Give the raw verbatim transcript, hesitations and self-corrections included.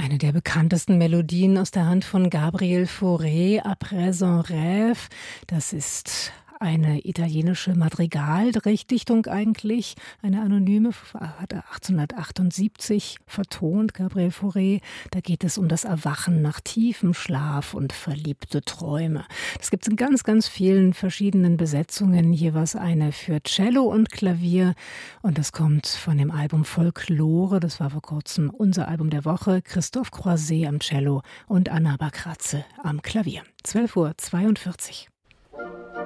Eine der bekanntesten Melodien aus der Hand von Gabriel Fauré, À présent rêve. Das ist eine italienische Madrigaldichtung eigentlich, eine anonyme, hat er achtzehnhundertachtundsiebzig vertont, Gabriel Fauré. Da geht es um das Erwachen nach tiefem Schlaf und verliebte Träume. Das gibt es in ganz, ganz vielen verschiedenen Besetzungen, jeweils eine für Cello und Klavier. Und das kommt von dem Album Folklore, das war vor kurzem unser Album der Woche. Christophe Croiset am Cello und Anna Bakratze am Klavier. zwölf Uhr zweiundvierzig.